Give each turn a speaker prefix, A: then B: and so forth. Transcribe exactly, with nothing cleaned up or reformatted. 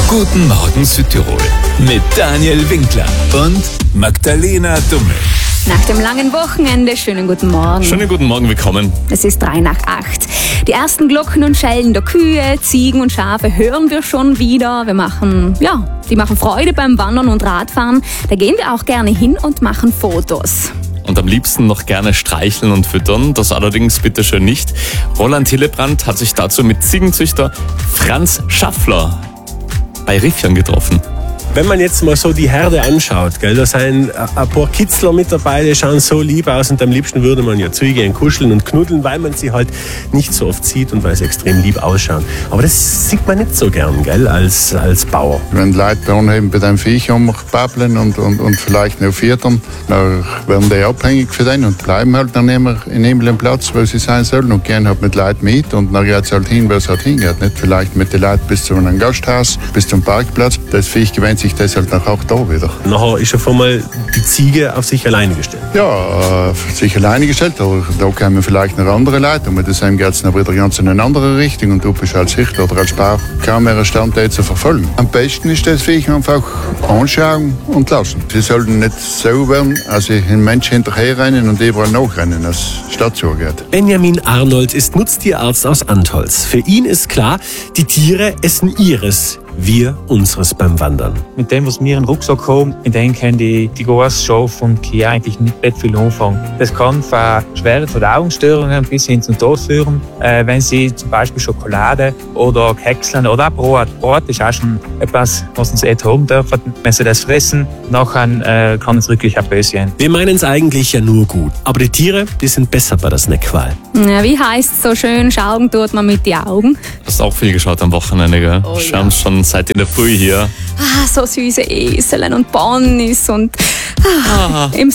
A: Guten Morgen Südtirol mit Daniel Winkler und Magdalena Dummel.
B: Nach dem langen Wochenende, schönen guten Morgen.
C: Schönen guten Morgen, willkommen.
B: Es ist drei nach acht. Die ersten Glocken und Schellen der Kühe, Ziegen und Schafe hören wir schon wieder. Wir machen, ja, die machen Freude beim Wandern und Radfahren. Da gehen wir auch gerne hin und machen Fotos.
C: Und am liebsten noch gerne streicheln und füttern, das allerdings bitte schön nicht. Roland Hillebrand hat sich dazu mit Ziegenzüchter Franz Schaffler bei Riffian getroffen.
D: Wenn man jetzt mal so die Herde anschaut, gell, da sind ein paar Kitzler mit dabei, die schauen so lieb aus und am liebsten würde man ja zugehen, kuscheln und knuddeln, weil man sie halt nicht so oft sieht und weil sie extrem lieb ausschauen. Aber das sieht man nicht so gern, gell, als, als Bauer.
E: Wenn Leute bei uns eben bei den Viech babbeln und, und, und vielleicht noch füttern, dann werden die abhängig von denen und bleiben halt dann immer in dem Platz, wo sie sein sollen und gehen halt mit Leuten mit und dann geht es halt hin, wo es halt hingeht. Nicht vielleicht mit den Leuten bis zu einem Gasthaus, bis zum Parkplatz. Das Viech gewöhnt sich deshalb auch da wieder.
D: Nachher ist auf einmal die Ziege auf sich alleine gestellt.
E: Ja, auf sich alleine gestellt, aber da kommen vielleicht noch andere Leute und mit dem geht es dann wieder ganz in eine andere Richtung und du bist als Sicht oder als Bauch kaum mehr Standteil zu verfolgen. Am besten ist das Viech einfach anschauen und lassen. Sie sollten nicht so werden, also ein Mensch hinterherrennen und überall nachrennen, als Stadt zugeht.
D: Benjamin Arnold ist Nutztierarzt aus Antholz. Für ihn ist klar, die Tiere essen ihres, wir unseres beim Wandern.
F: Mit dem, was wir in den Rucksack haben, mit dem können die, die großen Schafe und Kühe eigentlich nicht viel anfangen. Das kann von schweren Verdauungsstörungen bis hin zum Tod führen, äh, wenn sie zum Beispiel Schokolade oder Häckseln oder auch Brot. Brot ist auch schon etwas, was uns nicht haben dürfen. Wenn sie das fressen, nachher äh, kann es wirklich auch böse sein.
D: Wir meinen es eigentlich ja nur gut, aber die Tiere, die sind besser bei der Snackwahl.
B: Ja, wie heisst es so schön, schauen tut man mit den Augen.
C: Hast auch viel geschaut am Wochenende, gell?
B: Oh,
C: Wir haben schon seit in der Früh hier.
B: Ah, so süße Eselen und Ponys und ah, im